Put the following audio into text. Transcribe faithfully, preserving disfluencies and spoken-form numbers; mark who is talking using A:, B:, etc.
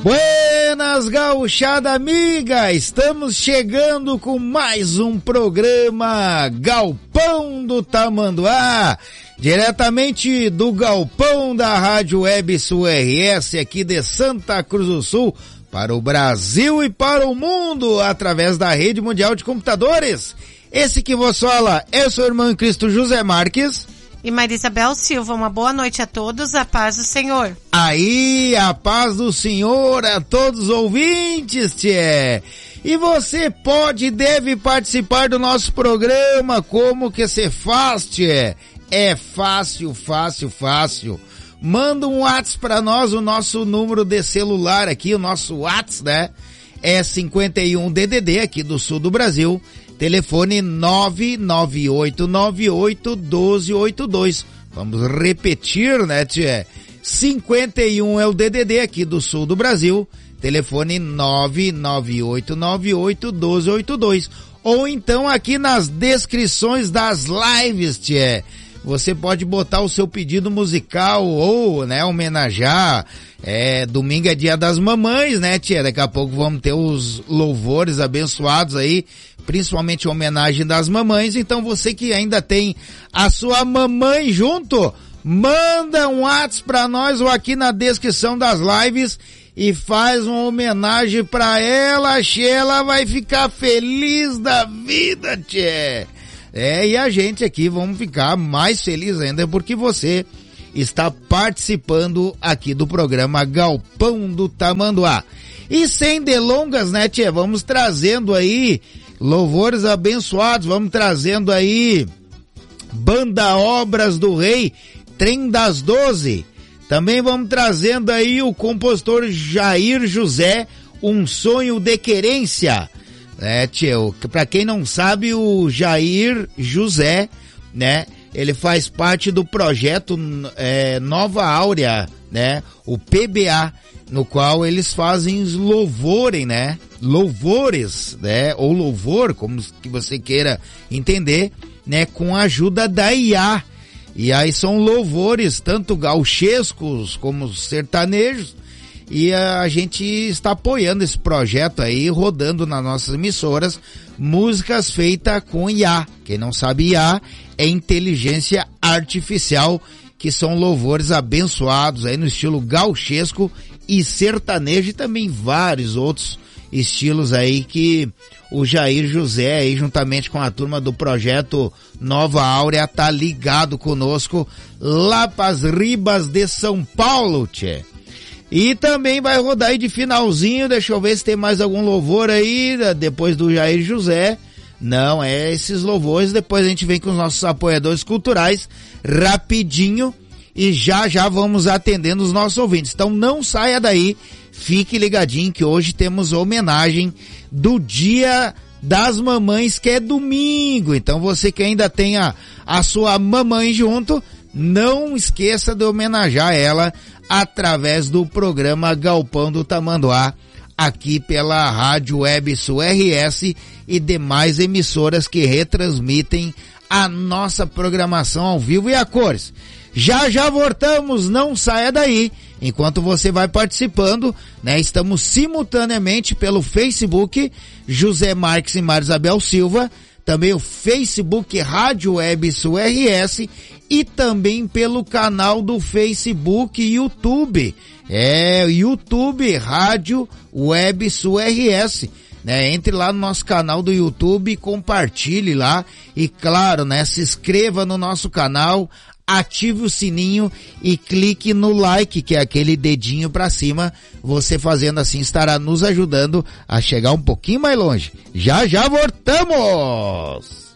A: Buenas, gauchada amiga, estamos chegando com mais um programa Galpão do Tamanduá, diretamente do Galpão da Rádio Web Sul R S aqui de Santa Cruz do Sul, para o Brasil e para o mundo, através da Rede Mundial de Computadores. Esse que vos fala é o seu irmão em Cristo José Marques.
B: E Maria Isabel Silva, uma boa noite a todos, a paz do Senhor.
A: Aí, a paz do Senhor a todos os ouvintes, tchê. E você pode e deve participar do nosso programa. Como que você faz, tchê? É fácil, fácil, fácil. Manda um WhatsApp pra nós, o nosso número de celular aqui, o nosso WhatsApp, né? É cinquenta e um D D D aqui do sul do Brasil. Telefone nove nove oito nove oito um dois oito dois. Vamos repetir, né, tchê? cinquenta e um é o D D D aqui do sul do Brasil. Telefone nove nove oito nove oito um dois oito dois. Ou então aqui nas descrições das lives, tchê. Você pode botar o seu pedido musical ou, né, homenagear. É, domingo é dia das mamães, né, tia? Daqui a pouco vamos ter os louvores abençoados aí, principalmente a homenagem das mamães. Então você que ainda tem a sua mamãe junto, manda um WhatsApp pra nós ou aqui na descrição das lives e faz uma homenagem pra ela. Ela vai ficar feliz da vida, tia. É, e a gente aqui vamos ficar mais felizes ainda porque você está participando aqui do programa Galpão do Tamanduá. E sem delongas, né, tia, vamos trazendo aí louvores abençoados, vamos trazendo aí Banda Obras do Rei, Trem das Doze. Também vamos trazendo aí o compositor Jair José, Um Sonho de Querência. É, tio, pra quem não sabe, o Jair José, né, ele faz parte do projeto é, Nova Áurea, né, o P B A, no qual eles fazem louvores, né, louvores, né, ou louvor, como que você queira entender, né, com a ajuda da I A. E aí são louvores, tanto gauchescos como sertanejos, e a gente está apoiando esse projeto aí, rodando nas nossas emissoras, músicas feitas com I A. Quem não sabe, I A é inteligência artificial, que são louvores abençoados aí no estilo gauchesco e sertanejo, e também vários outros estilos aí que o Jair José aí, juntamente com a turma do projeto Nova Áurea, tá ligado conosco lá pras ribas de São Paulo, tchê. E também vai rodar aí de finalzinho, deixa eu ver se tem mais algum louvor aí, depois do Jair José. Não, é esses louvores, depois a gente vem com os nossos apoiadores culturais, rapidinho, e já já vamos atendendo os nossos ouvintes. Então não saia daí, fique ligadinho que hoje temos homenagem do Dia das Mamães, que é domingo. Então você que ainda tem a, a sua mamãe junto, não esqueça de homenagear ela através do programa Galpão do Tamanduá, aqui pela Rádio Web Sul R S e demais emissoras que retransmitem a nossa programação ao vivo e a cores. Já já voltamos, não saia daí, enquanto você vai participando, né? Estamos simultaneamente pelo Facebook, José Marques e Maria Isabel Silva, também o Facebook Rádio Web Sul R S e também pelo canal do Facebook e YouTube. É, YouTube Rádio Web Sul R S. Né? Entre lá no nosso canal do YouTube, compartilhe lá e claro, né, se inscreva no nosso canal, ative o sininho e clique no like, que é aquele dedinho para cima. Você fazendo assim estará nos ajudando a chegar um pouquinho mais longe. Já já voltamos!